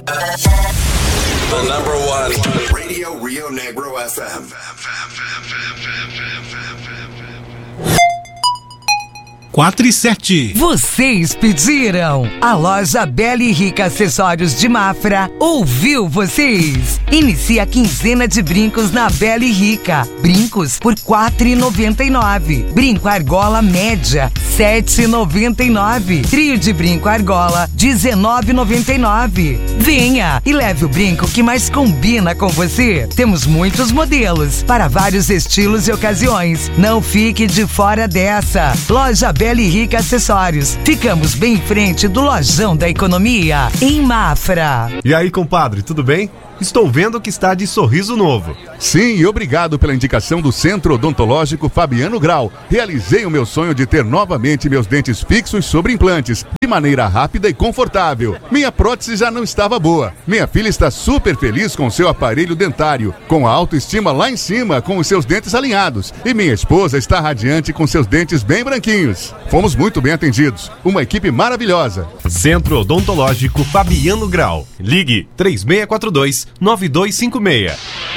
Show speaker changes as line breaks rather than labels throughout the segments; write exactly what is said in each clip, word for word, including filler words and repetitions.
The number one
Radio Rio Negro F M.
quatro e sete.
Vocês pediram. A loja Bela e Rica Acessórios de Mafra ouviu vocês. Inicia a quinzena de brincos na Bela e Rica. Brincos por quatro reais e noventa e nove centavos. Brinco argola média, sete reais e noventa e nove centavos. Trio de brinco argola, dezenove reais e noventa e nove centavos. Venha e leve o brinco que mais combina com você. Temos muitos modelos para vários estilos e ocasiões. Não fique de fora dessa. Loja Bela e Rica Acessórios. Ficamos bem em frente do Lojão da Economia, em Mafra.
E aí, compadre, tudo bem? Estou vendo que está de sorriso novo.
Sim, e obrigado pela indicação do Centro Odontológico Fabiano Grau. Realizei o meu sonho de ter novamente meus dentes fixos sobre implantes, de maneira rápida e confortável. Minha prótese já não estava boa. Minha filha está super feliz com seu aparelho dentário, com a autoestima lá em cima, com os seus dentes alinhados. E minha esposa está radiante com seus dentes bem branquinhos. Fomos muito bem atendidos. Uma equipe maravilhosa.
Centro Odontológico Fabiano Grau. Ligue três seis quatro dois, nove dois cinco seis.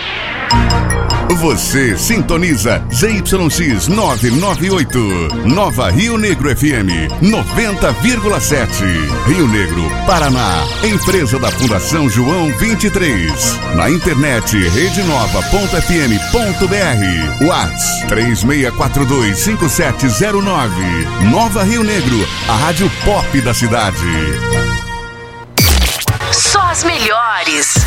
Você sintoniza Z Y X novecentos e noventa e oito, Nova Rio Negro F M noventa vírgula sete, Rio Negro, Paraná. Empresa da Fundação João vinte e três. Na internet rede nova ponto f m ponto b r. WhatsApp três seis quatro dois, cinco sete zero nove. Nova Rio Negro, a rádio pop da cidade.
Só as melhores.